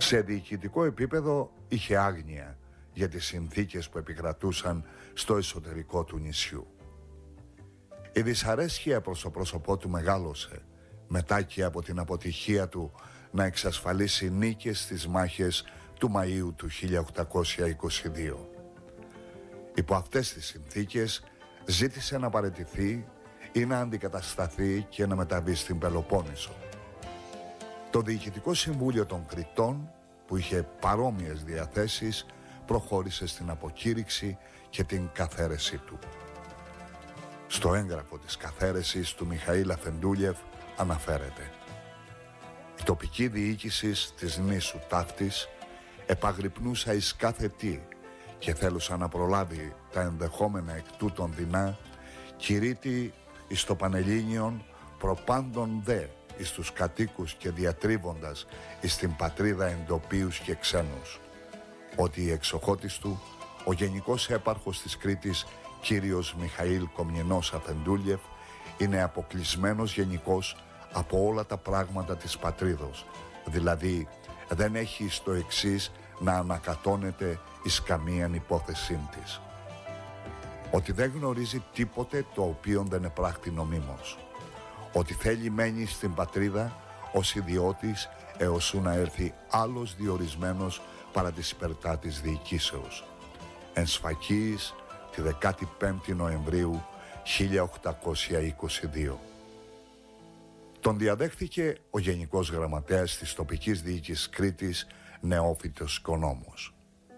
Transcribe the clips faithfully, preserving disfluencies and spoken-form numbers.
Σε διοικητικό επίπεδο είχε άγνοια για τις συνθήκες που επικρατούσαν στο εσωτερικό του νησιού. Η δυσαρέσκεια προς το πρόσωπό του μεγάλωσε μετά και από την αποτυχία του να εξασφαλίσει νίκες στις μάχες του Μαΐου του χίλια οκτακόσια είκοσι δύο. Υπό αυτές τις συνθήκες ζήτησε να παραιτηθεί ή να αντικατασταθεί και να μεταβεί στην Πελοπόννησο. Το Διοικητικό Συμβούλιο των Κρητών, που είχε παρόμοιες διαθέσεις, προχώρησε στην αποκήρυξη και την καθαίρεσή του. Στο έγγραφο της καθαίρεσης του Μιχαήλ Αφεντούλιεφ αναφέρεται: «Η τοπική διοίκηση της νήσου Ταύτης επαγρυπνούσα εις κάθε τι και θέλουσα να προλάβει τα ενδεχόμενα εκ τούτων δεινά, κηρύττει εις το Πανελλήνιον προπάντων δε εις τους κατοίκους και διατρίβοντας εις την πατρίδα εντοπίους και ξένους, ότι η εξοχότης του, ο Γενικός Έπαρχος της Κρήτης, κύριος Μιχαήλ Κομνηνός Αφεντούλιεφ, είναι αποκλεισμένος γενικός από όλα τα πράγματα της πατρίδος, δηλαδή δεν έχει στο εξής να ανακατώνεται εις καμίαν υπόθεσή της. Ότι δεν γνωρίζει τίποτε το οποίο δεν επράχτει νομίμως. Ότι θέλει μένει στην πατρίδα ως ιδιώτης έως να έρθει άλλος διορισμένος παρά της υπερτά της διοικήσεως. Εν σφακίης τη δεκαπέντε Νοεμβρίου χίλια οκτακόσια είκοσι δύο. Τον διαδέχθηκε ο Γενικός Γραμματέας της τοπικής διοίκησης Κρήτης, Νεόφυτος Οικονόμος.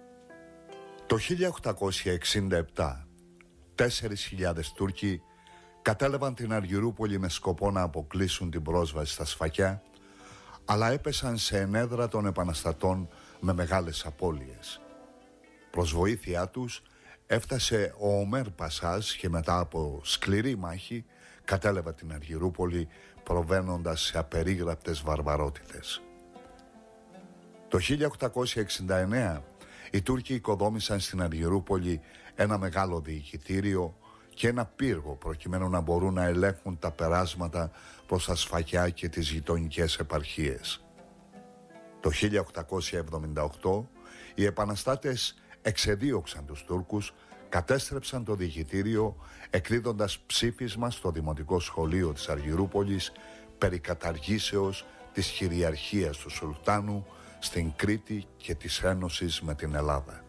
Το χίλια οκτακόσια εξήντα επτά, τέσσερις χιλιάδες Τούρκοι κατέλαβαν την Αργυρούπολη με σκοπό να αποκλείσουν την πρόσβαση στα σφακιά, αλλά έπεσαν σε ενέδρα των επαναστατών με μεγάλες απώλειες. Προς βοήθειά τους έφτασε ο Ομέρ Πασάς και μετά από σκληρή μάχη κατέλαβε την Αργυρούπολη, προβαίνοντας σε απερίγραπτες βαρβαρότητες. Το χίλια οκτακόσια εξήντα εννέα οι Τούρκοι οικοδόμησαν στην Αργυρούπολη ένα μεγάλο διοικητήριο και ένα πύργο προκειμένου να μπορούν να ελέγχουν τα περάσματα προς τα σφακιά και τις γειτονικές επαρχίες. Το χίλια οκτακόσια εβδομήντα οκτώ οι επαναστάτες εξεδίωξαν τους Τούρκους, κατέστρεψαν το διοικητήριο εκδίδοντας ψήφισμα στο Δημοτικό Σχολείο της Αργυρούπολης περί καταργήσεως της κυριαρχίας του Σουλτάνου στην Κρήτη και της ένωσης με την Ελλάδα.